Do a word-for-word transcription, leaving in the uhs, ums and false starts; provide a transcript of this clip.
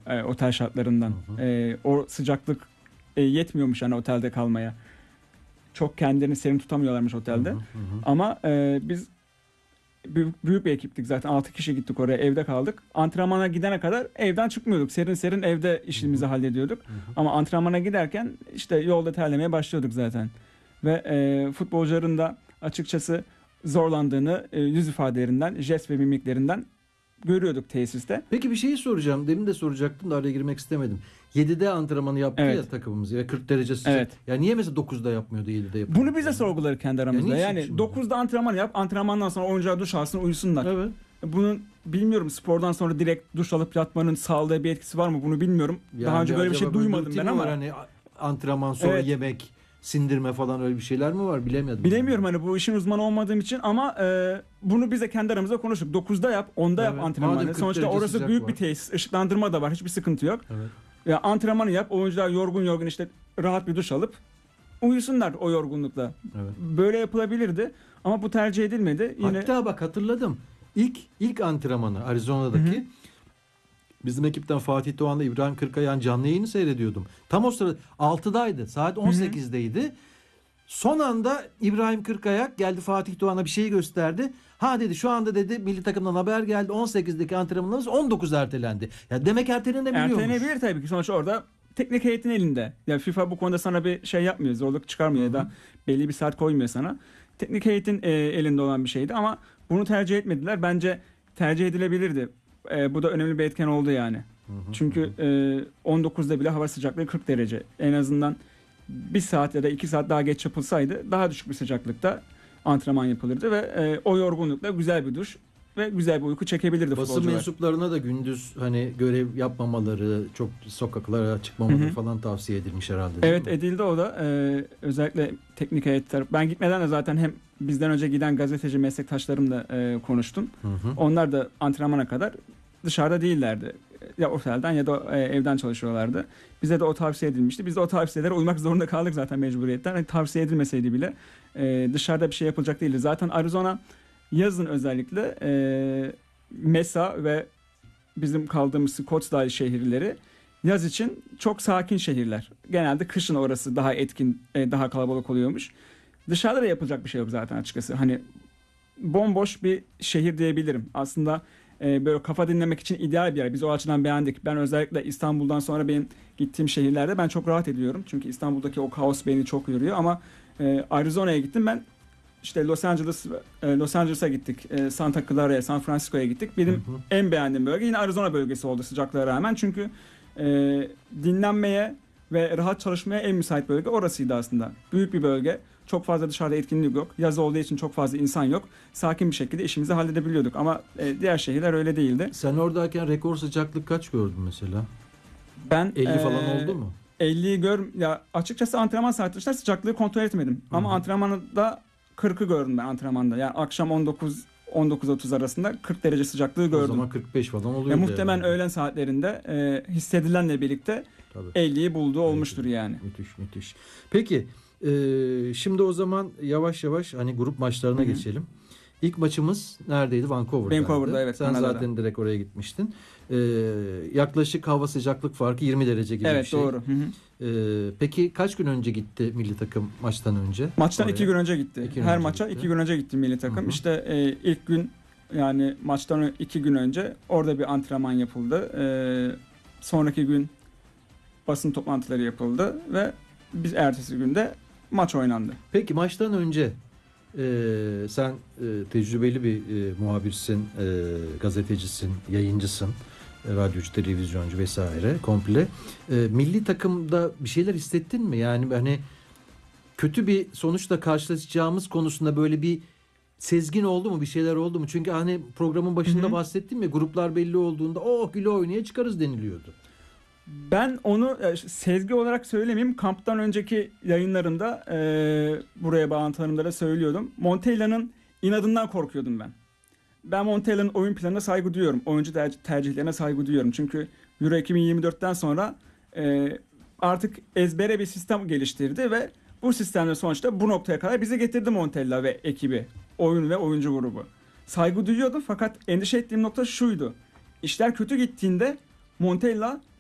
e, otel şartlarından. Hı hı. E, o sıcaklık e, yetmiyormuş yani otelde kalmaya. Çok kendilerini serin tutamıyorlarmış otelde. Hı hı hı. Ama e, biz büyük, büyük bir ekiptik zaten. altı kişi gittik oraya, evde kaldık. Antrenmana gidene kadar evden çıkmıyorduk. Serin serin evde işimizi Hı hı. hallediyorduk. Hı hı. Ama antrenmana giderken işte yolda terlemeye başlıyorduk zaten. Ve e, futbolcuların da açıkçası zorlandığını e, yüz ifadelerinden, jest ve mimiklerinden görüyorduk tesiste. Peki bir şeyi soracağım. Demin de soracaktım da araya girmek istemedim. yedide antrenmanı yaptı Evet. ya takımımız ve kırk derece sıcak. Evet. Ya niye mesela dokuzda yapmıyordu, yedide yapıyordu? Bunu biz de sorguladık kendi aramızda. niçin Yani şimdi? dokuzda antrenman yap, antrenmandan sonra oyuncular duş alsın, uyusunlar. Evet. Bunun bilmiyorum, spordan sonra direkt duş alıp yatmanın sağlığa bir etkisi var mı bunu bilmiyorum. Yani Daha önce böyle bir şey acaba duymadım rutin ben mi ama. var? Hani antrenman sonra Evet. yemek, sindirme falan öyle bir şeyler mi var? Bilemedim. Bilemiyorum hani bu işin uzmanı olmadığım için ama e, bunu biz de kendi aramızda konuştuk. dokuzda yap, onda yap Evet. antrenmanı. Madem kırk Sonuçta derece orası sıcak büyük var. bir tesis. Işıklandırma da var. Hiçbir sıkıntı yok. Evet. Ya antrenmanı yap. Oyuncular yorgun yorgun işte rahat bir duş alıp uyusunlar o yorgunlukla. Evet. Böyle yapılabilirdi ama bu tercih edilmedi. Yine Hatta bak hatırladım. İlk ilk antrenmanı Arizona'daki, Hı hı. bizim ekipten Fatih Doğan'la İbrahim Kırkayan canlı yayını seyrediyordum. Tam o sırada altıdaydı. Saat on sekizdeydi. Son anda İbrahim Kırkayak geldi, Fatih Doğan'a bir şey gösterdi. Ha dedi, şu anda dedi milli takımdan haber geldi. on sekizdeki antrenmanımız on dokuz ertelendi. Ya demek ertelenebiliyormuş. ertelenebilir tabii ki. Sonuçta orada teknik heyetin elinde. Ya FIFA bu konuda sana bir şey yapmıyor. Zorluk çıkarmıyor ya da belli bir saat koymuyor sana. Teknik heyetin e, elinde olan bir şeydi ama bunu tercih etmediler. Bence tercih edilebilirdi. E, bu da önemli bir etken oldu yani. Hı hı, Çünkü hı. e, on dokuzda bile hava sıcaklığı kırk derece. En azından bir saat ya da iki saat daha geç yapılsaydı daha düşük bir sıcaklıkta antrenman yapılırdı ve e, o yorgunlukla güzel bir duş ve güzel bir uyku çekebilirdi Basın futbolcular. mensuplarına da gündüz hani görev yapmamaları, çok sokaklara çıkmamaları Hı hı. falan tavsiye edilmiş herhalde, değil Evet mi? edildi o da. Ee, özellikle teknik heyet tarafı. Ben gitmeden de zaten hem bizden önce giden gazeteci meslektaşlarımla e, konuştum. Hı hı. Onlar da antrenmana kadar dışarıda değillerdi. Ya otelden ya da e, evden çalışıyorlardı. Bize de o tavsiye edilmişti. Biz de o tavsiyelere uymak zorunda kaldık zaten mecburiyetten. Yani tavsiye edilmeseydi bile e, dışarıda bir şey yapılacak değildi. Zaten Arizona yazın özellikle e, Mesa ve bizim kaldığımız Scottsdale şehirleri yaz için çok sakin şehirler. Genelde kışın orası daha etkin, e, daha kalabalık oluyormuş. Dışarıda da yapılacak bir şey yok zaten açıkçası. Hani bomboş bir şehir diyebilirim. Aslında e, böyle kafa dinlemek için ideal bir yer. Biz o açıdan beğendik. Ben özellikle İstanbul'dan sonra benim gittiğim şehirlerde ben çok rahat ediyorum. Çünkü İstanbul'daki o kaos beni çok yoruyor ama e, Arizona'ya gittim ben. İşte Los Angeles, e, Los Angeles'a gittik. E, Santa Clara'ya, San Francisco'ya gittik. Benim Hı hı. en beğendiğim bölge yine Arizona bölgesi oldu sıcaklığa rağmen. Çünkü e, dinlenmeye ve rahat çalışmaya en müsait bölge orasıydı aslında. Büyük bir bölge. Çok fazla dışarıda etkinlik yok. Yaz olduğu için çok fazla insan yok. Sakin bir şekilde işimizi halledebiliyorduk. Ama e, diğer şehirler öyle değildi. Sen oradayken rekor sıcaklık kaç gördün mesela? Ben elli e, falan oldu mu? elliyi gör ya açıkçası antrenman saati dışında sıcaklığı kontrol etmedim. Ama Hı hı. antrenmanda kırkı gördüm ben antrenmanda. Yani akşam on dokuz on dokuz otuz arasında kırk derece sıcaklığı gördüm. O zaman kırk beş falan oluyor. Ya muhtemelen öğlen saatlerinde e, hissedilenle birlikte Tabii. elliyi bulduğu olmuştur yani. Müthiş müthiş. Peki e, şimdi o zaman yavaş yavaş hani grup maçlarına Hı hı. geçelim. İlk maçımız neredeydi? Vancouver'daydı. Vancouver'da, evet, Sen Kanada'da. zaten direkt oraya gitmiştin. E, yaklaşık hava sıcaklık farkı yirmi derece gibi Evet bir şey. doğru. Hı hı. E, peki kaç gün önce gitti milli takım maçtan önce? Maçtan oraya? iki gün önce gitti. İki gün Her önce maça gitti. iki gün önce gitti milli takım. Hı hı. İşte e, ilk gün yani maçtan iki gün önce orada bir antrenman yapıldı. E, sonraki gün basın toplantıları yapıldı ve biz ertesi günde maç oynandı. Peki maçtan önce e, sen e, tecrübeli bir e, muhabirsin, e, gazetecisin, yayıncısın, e, radyocu, televizyoncu vesaire komple. E, milli takımda bir şeyler hissettin mi? Yani hani kötü bir sonuçla karşılaşacağımız konusunda böyle bir sezgin oldu mu? Bir şeyler oldu mu? Çünkü hani programın başında Hı hı. bahsettim ya, gruplar belli olduğunda oh güle oynaya çıkarız deniliyordu. Ben onu e, sezgi olarak söylemeyeyim. Kamptan önceki yayınlarımda e, buraya bağlantılarımda da söylüyordum. Montella'nın inadından korkuyordum ben. Ben Montella'nın oyun planına saygı duyuyorum. Oyuncu ter- tercihlerine saygı duyuyorum. Çünkü Euro iki bin yirmi dörtten sonra e, artık ezbere bir sistem geliştirdi ve bu sistemle sonuçta bu noktaya kadar bizi getirdi Montella ve ekibi. Oyun ve oyuncu grubu. Saygı duyuyordum fakat endişe ettiğim nokta şuydu. İşler kötü gittiğinde Montella